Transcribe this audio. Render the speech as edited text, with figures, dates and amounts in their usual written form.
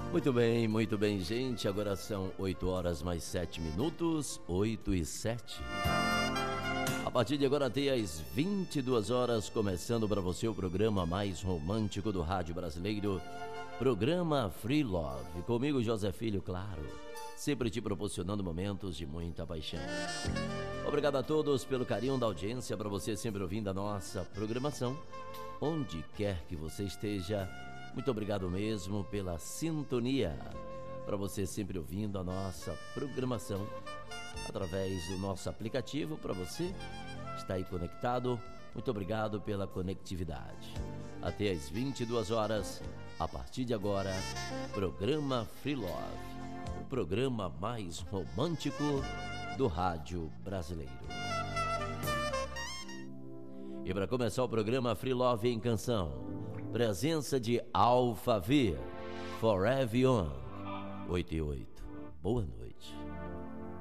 Muito bem, gente. Agora são 8 horas mais 7 minutos, 8 e 7. A partir de agora até às 22 horas, começando para você o programa mais romântico do rádio brasileiro, programa Free Love. Comigo, José Filho, claro, sempre te proporcionando momentos de muita paixão. Obrigado a todos pelo carinho da audiência, para você sempre ouvindo a nossa programação, onde quer que você esteja. Muito obrigado mesmo pela sintonia, para você sempre ouvindo a nossa programação através do nosso aplicativo, para você estar aí conectado. Muito obrigado pela conectividade. Até às 22 horas, a partir de agora, programa Free Love, o programa mais romântico do rádio brasileiro. E para começar o programa Free Love em canção, presença de Alphaville, Forever Young, 8 e 8. Boa noite.